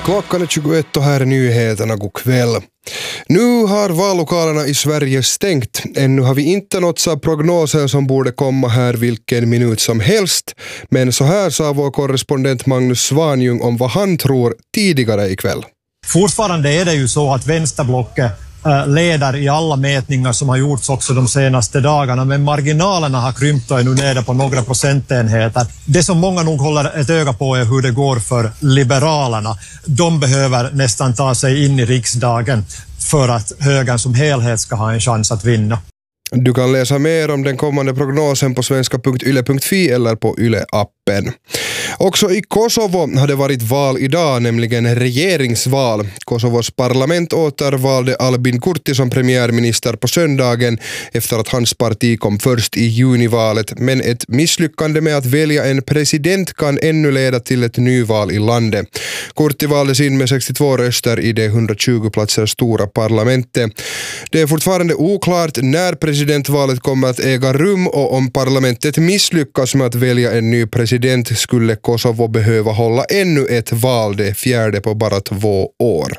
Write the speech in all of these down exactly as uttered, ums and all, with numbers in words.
Klockan är tjugoett och här är nyheterna. God kväll. Nu har vallokalerna i Sverige stängt. Ännu har vi inte nåtts av prognosen som borde komma här vilken minut som helst. Men så här sa vår korrespondent Magnus Svanjung om vad han tror tidigare ikväll. Fortfarande är det ju så att vänsterblocket leder i alla mätningar som har gjorts också de senaste dagarna, men marginalerna har krympt och är nu nere på några procentenheter. Det som många nog håller ett öga på är hur det går för Liberalerna. De behöver nästan ta sig in i riksdagen för att högern som helhet ska ha en chans att vinna. Du kan läsa mer om den kommande prognosen på svenska punkt yle punkt fi eller på Yle-appen. Också i Kosovo hade varit val idag, nämligen regeringsval. Kosovos parlament återvalde Albin Kurti som premiärminister på söndagen efter att hans parti kom först i junivalet. Men ett misslyckande med att välja en president kan ännu leda till ett nyval i landet. Kurti valdes in med sextiotvå röster i det hundratjugo platser stora parlamentet. Det är fortfarande oklart när presidentvalet kommer att äga rum, och om parlamentet misslyckas med att välja en ny president skulle Kosovo behöva hålla ännu ett val, det fjärde på bara två år.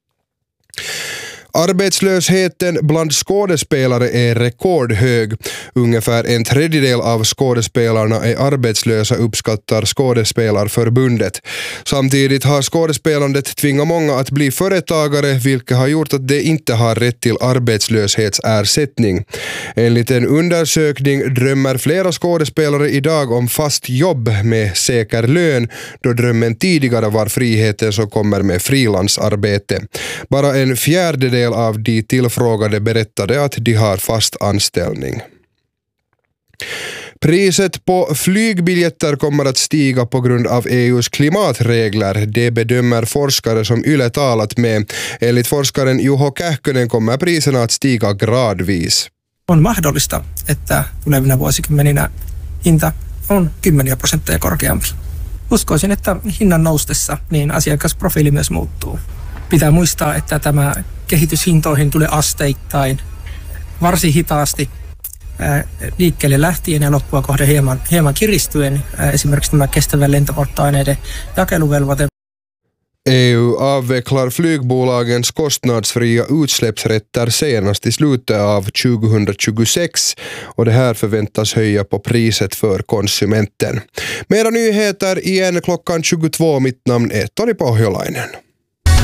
Arbetslösheten bland skådespelare är rekordhög. Ungefär en tredjedel av skådespelarna är arbetslösa, uppskattar Skådespelarförbundet. Samtidigt har skådespelandet tvingat många att bli företagare, vilket har gjort att de inte har rätt till arbetslöshetsersättning. Enligt en undersökning drömmer flera skådespelare idag om fast jobb med säker lön, då drömmen tidigare var friheten som kommer med frilansarbete. Bara en fjärdedel av de tillfrågade berättade att de har fast anställning. Priset på flygbiljetter kommer att stiga på grund av E U:s klimatregler. Det bedömer forskare som Yle talat med. Enligt forskaren Juho Kähkönen kommer priserna att stiga gradvis. On mahdollista, että tulevina vuosikymmeninä hinta on kymmeniä prosentteja korkeampi. Uskoisin, että hinnan noustessa niin asiakasprofiili myös muuttuu. Pitää muistaa, että tämä kehitys hintoihin tulee asteittain, varsin hitaasti liikkeelle lähtien ja loppua kohden hieman, hieman kiristyen. Esimerkiksi tämä kestävän lentopolttoaineiden jakeluvelvoite. E U avvecklar flygbolagens kostnadsfria utsläppsrätter senast i slutet av tjugohundratjugosex, och det här förväntas höja på priset för konsumenten. Mera nyheter igen klockan tjugotvå. Mitt namn är Toni Pohjolainen.